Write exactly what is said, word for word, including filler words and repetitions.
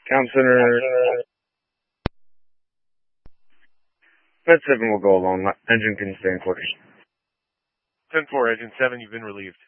Comm Center. Med seven will go along. Engine can stay in quarters. ten four, Agent seven, you've been relieved.